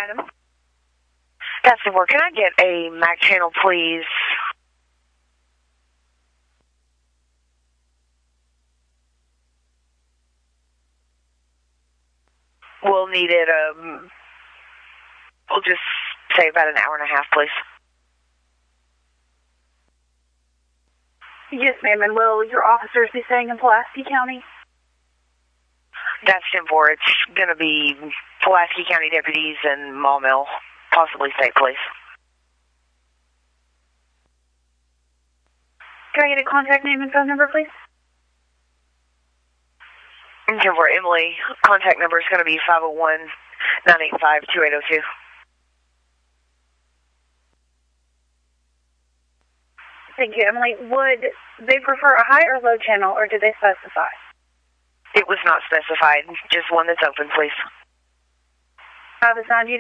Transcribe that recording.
Adam. That's the word. Can I get a MAC channel, please? We'll need it, we'll just say about an hour and a half, please. Yes, ma'am. And will your officers be staying in Pulaski County? That's 10-4. It's going to be Pulaski County deputies and Maumelle, possibly state police. Can I get a contact name and phone number, please? 10-4, Emily. Contact number is going to be 501-985-2802. Thank you, Emily. Would they prefer a high or low channel, or did they specify? It was not specified. Just one that's open, please. I've assigned you